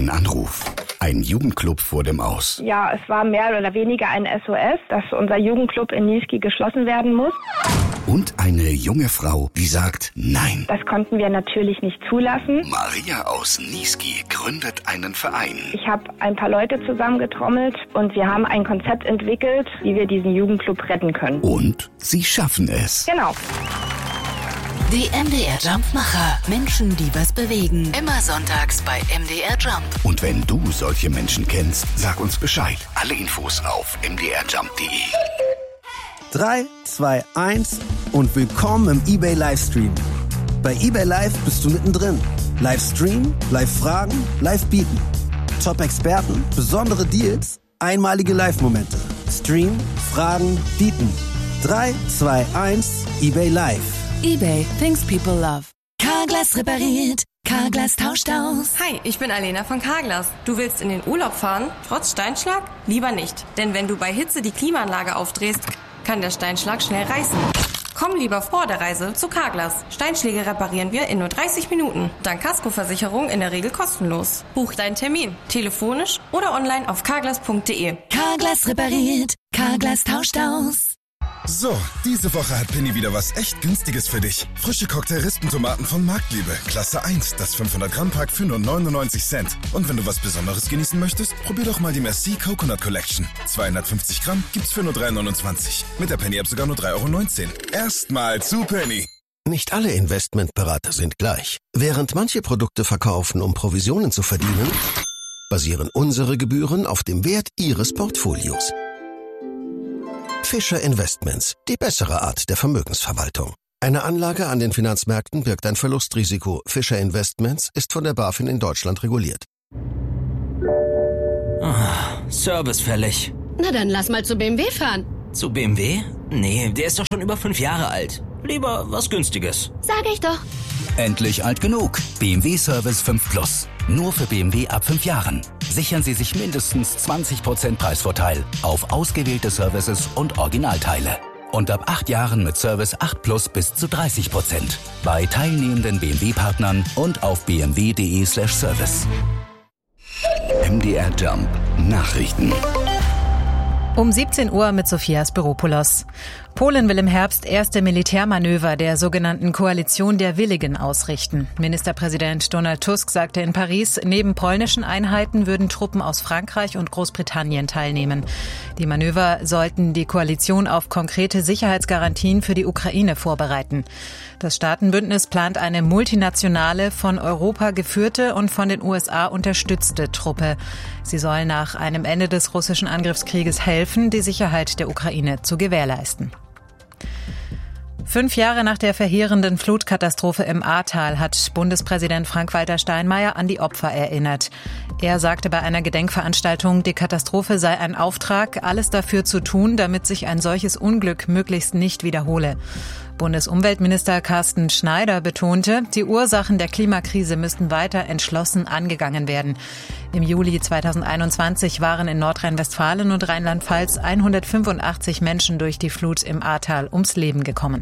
Ein Anruf. Ein Jugendclub vor dem Aus. Ja, es war mehr oder weniger ein SOS, dass unser Jugendclub in Niesky geschlossen werden muss. Und eine junge Frau, die sagt Nein. Das konnten wir natürlich nicht zulassen. Maria aus Niesky gründet einen Verein. Ich habe ein paar Leute zusammengetrommelt und wir haben ein Konzept entwickelt, wie wir diesen Jugendclub retten können. Und sie schaffen es. Genau. Die MDR Jump-Macher. Menschen, die was bewegen. Immer sonntags bei MDR Jump. Und wenn du solche Menschen kennst, sag uns Bescheid. Alle Infos auf mdrjump.de. 3, 2, 1 und willkommen im eBay Livestream. Bei eBay Live bist du mittendrin. Livestream, Live-Fragen, Live-Bieten. Top-Experten, besondere Deals, einmalige Live-Momente. Stream, Fragen, Bieten. 3, 2, 1, eBay Live. eBay, things people love. Carglass repariert, Carglass tauscht aus. Hi, ich bin Alena von Carglass. Du willst in den Urlaub fahren, trotz Steinschlag? Lieber nicht, denn wenn du bei Hitze die Klimaanlage aufdrehst, kann der Steinschlag schnell reißen. Komm lieber vor der Reise zu Carglass. Steinschläge reparieren wir in nur 30 Minuten. Dank Kaskoversicherung in der Regel kostenlos. Buch deinen Termin, telefonisch oder online auf carglass.de. Carglass repariert, Carglass tauscht aus. So, diese Woche hat Penny wieder was echt Günstiges für dich. Frische Cocktail-Rispentomaten von Marktliebe. Klasse 1, das 500-Gramm-Pack für nur 99 Cent. Und wenn du was Besonderes genießen möchtest, probier doch mal die Merci Coconut Collection. 250 Gramm gibt's für nur 3,29. Mit der Penny-App sogar nur 3,19 €. Erstmal zu Penny. Nicht alle Investmentberater sind gleich. Während manche Produkte verkaufen, um Provisionen zu verdienen, basieren unsere Gebühren auf dem Wert Ihres Portfolios. Fischer Investments, die bessere Art der Vermögensverwaltung. Eine Anlage an den Finanzmärkten birgt ein Verlustrisiko. Fischer Investments ist von der BaFin in Deutschland reguliert. Service fällig. Na dann lass mal zu BMW fahren. Zu BMW? Nee, der ist doch schon über 5 Jahre alt. Lieber was Günstiges. Sag ich doch. Endlich alt genug. BMW Service 5 Plus. Nur für BMW ab 5 Jahren. Sichern Sie sich mindestens 20% Preisvorteil auf ausgewählte Services und Originalteile. Und ab 8 Jahren mit Service 8 Plus bis zu 30%. Bei teilnehmenden BMW-Partnern und auf bmw.de/service. MDR Jump Nachrichten. Um 17 Uhr mit Sophias Büropoulos. Polen will im Herbst erste Militärmanöver der sogenannten Koalition der Willigen ausrichten. Ministerpräsident Donald Tusk sagte in Paris, neben polnischen Einheiten würden Truppen aus Frankreich und Großbritannien teilnehmen. Die Manöver sollten die Koalition auf konkrete Sicherheitsgarantien für die Ukraine vorbereiten. Das Staatenbündnis plant eine multinationale, von Europa geführte und von den USA unterstützte Truppe. Sie soll nach einem Ende des russischen Angriffskrieges helfen, die Sicherheit der Ukraine zu gewährleisten. 5 Jahre nach der verheerenden Flutkatastrophe im Ahrtal hat Bundespräsident Frank-Walter Steinmeier an die Opfer erinnert. Er sagte bei einer Gedenkveranstaltung, die Katastrophe sei ein Auftrag, alles dafür zu tun, damit sich ein solches Unglück möglichst nicht wiederhole. Bundesumweltminister Carsten Schneider betonte, die Ursachen der Klimakrise müssten weiter entschlossen angegangen werden. Im Juli 2021 waren in Nordrhein-Westfalen und Rheinland-Pfalz 185 Menschen durch die Flut im Ahrtal ums Leben gekommen.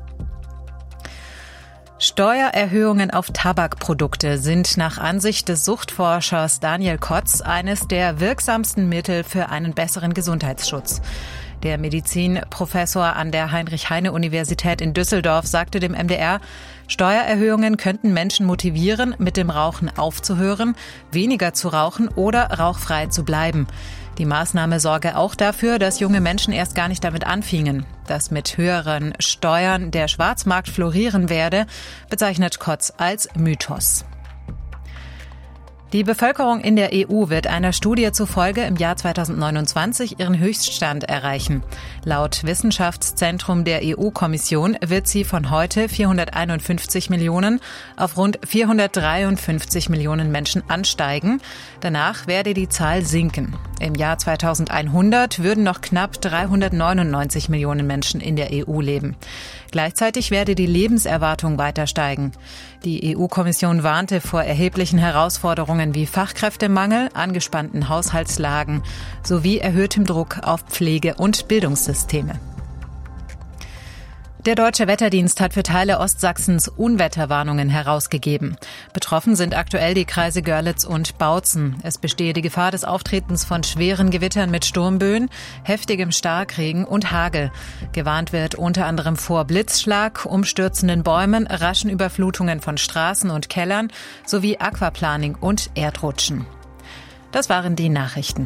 Steuererhöhungen auf Tabakprodukte sind nach Ansicht des Suchtforschers Daniel Kotz eines der wirksamsten Mittel für einen besseren Gesundheitsschutz. Der Medizinprofessor an der Heinrich-Heine-Universität in Düsseldorf sagte dem MDR, Steuererhöhungen könnten Menschen motivieren, mit dem Rauchen aufzuhören, weniger zu rauchen oder rauchfrei zu bleiben. Die Maßnahme sorge auch dafür, dass junge Menschen erst gar nicht damit anfingen. Dass mit höheren Steuern der Schwarzmarkt florieren werde, bezeichnet Kotz als Mythos. Die Bevölkerung in der EU wird einer Studie zufolge im Jahr 2029 ihren Höchststand erreichen. Laut Wissenschaftszentrum der EU-Kommission wird sie von heute 451 Millionen auf rund 453 Millionen Menschen ansteigen. Danach werde die Zahl sinken. Im Jahr 2100 würden noch knapp 399 Millionen Menschen in der EU leben. Gleichzeitig werde die Lebenserwartung weiter steigen. Die EU-Kommission warnte vor erheblichen Herausforderungen wie Fachkräftemangel, angespannten Haushaltslagen sowie erhöhtem Druck auf Pflege- und Bildungssysteme. Der Deutsche Wetterdienst hat für Teile Ostsachsens Unwetterwarnungen herausgegeben. Betroffen sind aktuell die Kreise Görlitz und Bautzen. Es bestehe die Gefahr des Auftretens von schweren Gewittern mit Sturmböen, heftigem Starkregen und Hagel. Gewarnt wird unter anderem vor Blitzschlag, umstürzenden Bäumen, raschen Überflutungen von Straßen und Kellern sowie Aquaplaning und Erdrutschen. Das waren die Nachrichten.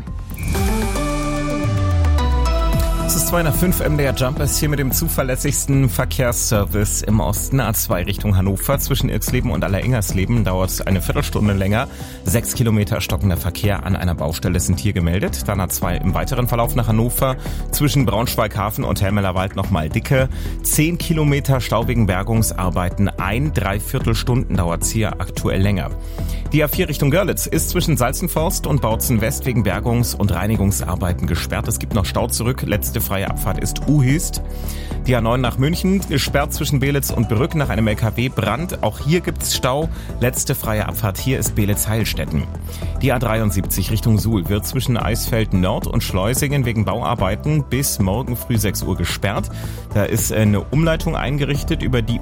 Es ist 205 MDR Jump ist hier mit dem zuverlässigsten Verkehrsservice im Osten. A2 Richtung Hannover zwischen Irxleben und Allerengersleben dauert eine Viertelstunde länger. 6 Kilometer stockender Verkehr an einer Baustelle sind hier gemeldet. Dann A2 im weiteren Verlauf nach Hannover zwischen Braunschweig-Hafen und Helmelerwald nochmal dicke. 10 Kilometer Stau wegen Bergungsarbeiten. 1,75 Stunden dauert es hier aktuell länger. Die A4 Richtung Görlitz ist zwischen Salzenforst und Bautzen West wegen Bergungs- und Reinigungsarbeiten gesperrt. Es gibt noch Stau zurück. Letzte freie Abfahrt ist Uhist. Die A9 nach München gesperrt zwischen Belitz und Brück nach einem LKW-Brand. Auch hier gibt's Stau. Letzte freie Abfahrt hier ist Belitz-Heilstätten. Die A73 Richtung Suhl wird zwischen Eisfeld Nord und Schleusingen wegen Bauarbeiten bis morgen früh 6 Uhr gesperrt. Da ist eine Umleitung eingerichtet über die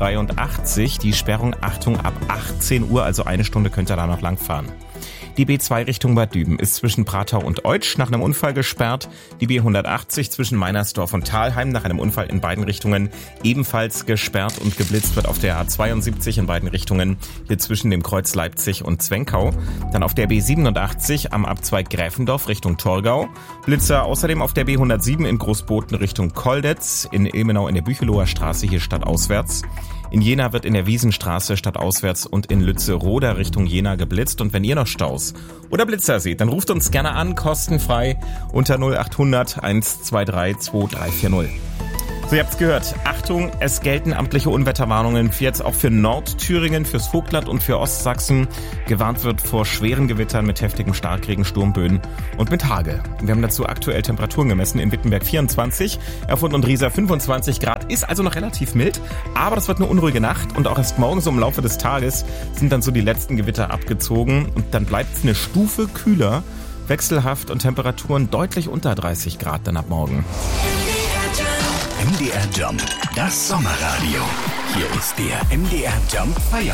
U83. Die Sperrung, Achtung, ab 18 Uhr, also eine Stunde könnt ihr da noch langfahren. Die B2 Richtung Bad Düben ist zwischen Pratau und Eutsch nach einem Unfall gesperrt. Die B180 zwischen Meinersdorf und Thalheim nach einem Unfall in beiden Richtungen ebenfalls gesperrt und geblitzt wird auf der A72 in beiden Richtungen hier zwischen dem Kreuz Leipzig und Zwenkau. Dann auf der B87 am Abzweig Gräfendorf Richtung Torgau. Blitzer außerdem auf der B107 in Großboten Richtung Koldetz, in Ilmenau in der Bücheloher Straße hier stadtauswärts. In Jena wird in der Wiesenstraße stadtauswärts und in Lützeroda Richtung Jena geblitzt. Und wenn ihr noch Staus oder Blitzer seht, dann ruft uns gerne an, kostenfrei unter 0800 123 2340. So, ihr habt's gehört. Achtung, es gelten amtliche Unwetterwarnungen jetzt auch für Nordthüringen, fürs Vogtland und für Ostsachsen. Gewarnt wird vor schweren Gewittern mit heftigem Starkregen, Sturmböen und mit Hagel. Wir haben dazu aktuell Temperaturen gemessen. In Wittenberg 24, Erfurt und Riesa 25 Grad. Ist also noch relativ mild, aber das wird eine unruhige Nacht. Und auch erst morgen so im Laufe des Tages sind dann so die letzten Gewitter abgezogen. Und dann bleibt es eine Stufe kühler, wechselhaft und Temperaturen deutlich unter 30 Grad dann ab morgen. MDR Jump, das Sommerradio. Hier ist der MDR Jump Feiertag.